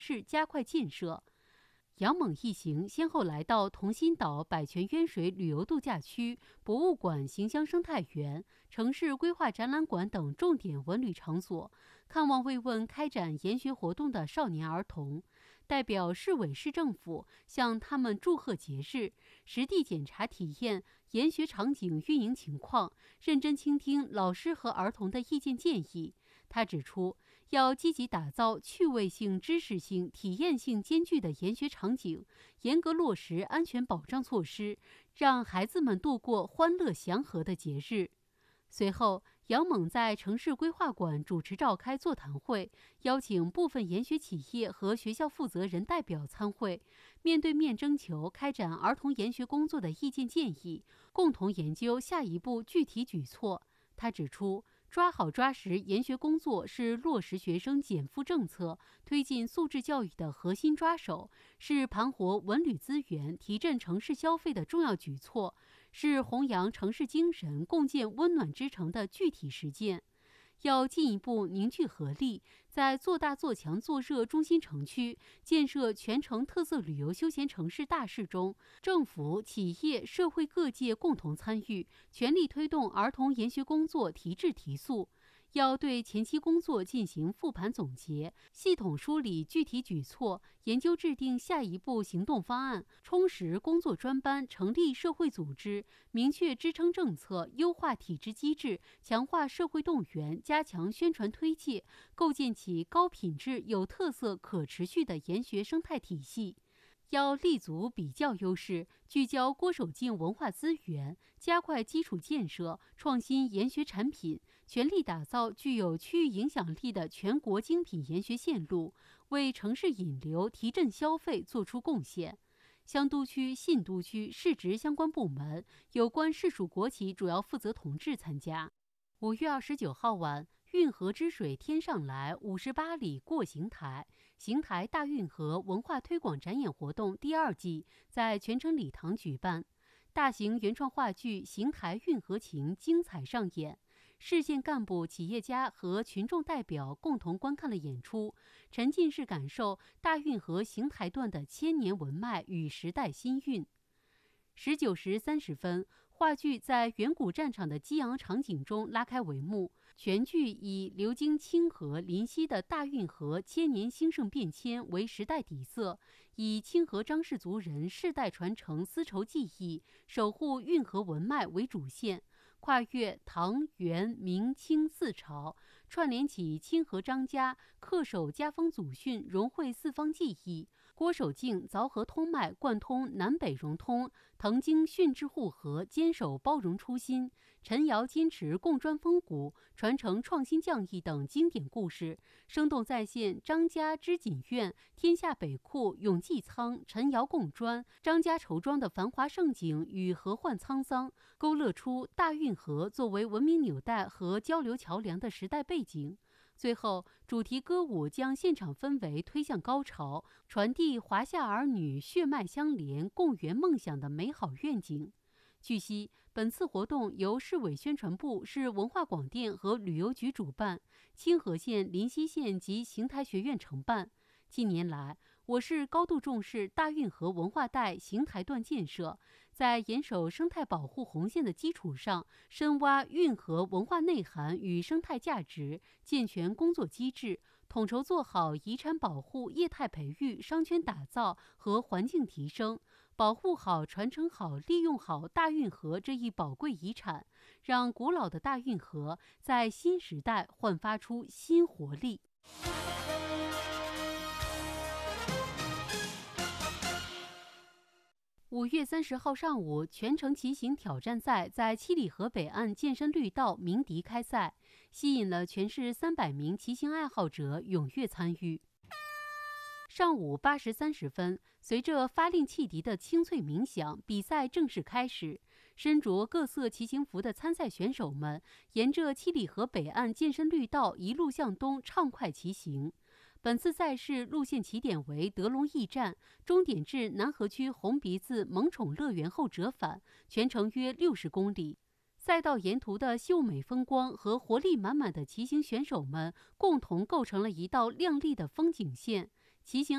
市加快建设。杨猛一行先后来到同心岛百泉渊水旅游度假区、博物馆行乡生态园、城市规划展览馆等重点文旅场所，看望慰问开展研学活动的少年儿童。代表市委市政府向他们祝贺节日，实地检查体验研学场景运营情况，认真倾听老师和儿童的意见建议。他指出，要积极打造趣味性、知识性、体验性兼具的研学场景，严格落实安全保障措施，让孩子们度过欢乐祥和的节日。随后，杨猛在城市规划馆主持召开座谈会，邀请部分研学企业和学校负责人代表参会，面对面征求开展儿童研学工作的意见建议，共同研究下一步具体举措。他指出，抓好抓实研学工作是落实学生减负政策、推进素质教育的核心抓手，是盘活文旅资源、提振城市消费的重要举措，是弘扬城市精神、共建温暖之城的具体实践。要进一步凝聚合力，在做大做强做热中心城区、建设全城特色旅游休闲城市大势中，政府、企业、社会各界共同参与，全力推动儿童研学工作提质提速。要对前期工作进行复盘总结，系统梳理具体举措，研究制定下一步行动方案，充实工作专班，成立社会组织，明确支撑政策，优化体制机制，强化社会动员，加强宣传推介，构建起高品质、有特色、可持续的研学生态体系。要立足比较优势，聚焦郭守敬文化资源，加快基础建设，创新研学产品，全力打造具有区域影响力的全国精品研学线路，为城市引流、提振消费做出贡献。香都区、信都区市直相关部门、有关市属国企主要负责同志参加。5月29号晚，运河之水天上来58里过邢台。邢台大运河文化推广展演活动第2季在泉城礼堂举办，大型原创话剧《邢台运河情》精彩上演，市县干部、企业家和群众代表共同观看了演出，沉浸式感受大运河邢台段的千年文脉与时代新韵。19时30分，话剧在远古战场的激昂场景中拉开帷幕。全剧以流经清河、临溪的大运河千年兴盛变迁为时代底色，以清河张氏族人世代传承丝绸技艺、守护运河文脉为主线，跨越唐、元、明、清4朝，串联起清河张家恪守家风祖训、融汇四方技艺。郭守敬凿河通脉，贯通南北融通；滕经训制护河，坚守包容初心；陈瑶坚持共专风骨，传承创新匠艺等经典故事，生动再现张家织锦院、天下北库、永济仓、陈瑶共专、张家绸庄的繁华盛景与河患沧桑，勾勒出大运河作为文明纽带和交流桥梁的时代背景。最后，主题歌舞将现场氛围推向高潮，传递华夏儿女血脉相连、共圆梦想的美好愿景。据悉，本次活动由市委宣传部、市文化广电和旅游局主办，清河县、临溪县及邢台学院承办。近年来，我市高度重视大运河文化带邢台段建设，在严守生态保护红线的基础上，深挖运河文化内涵与生态价值，健全工作机制，统筹做好遗产保护、业态培育、商圈打造和环境提升，保护好、传承好、利用好大运河这一宝贵遗产，让古老的大运河在新时代焕发出新活力。5月30号上午，全程骑行挑战赛在七里河北岸健身绿道鸣笛开赛，吸引了全市300名骑行爱好者踊跃参与。上午8时30分，随着发令汽笛的清脆鸣响，比赛正式开始。身着各色骑行服的参赛选手们，沿着七里河北岸健身绿道一路向东畅快骑行。本次赛事路线起点为德龙驿站，终点至南河区红鼻子萌宠乐园后折返，全程约60公里。赛道沿途的秀美风光和活力满满的骑行选手们，共同构成了一道亮丽的风景线。骑行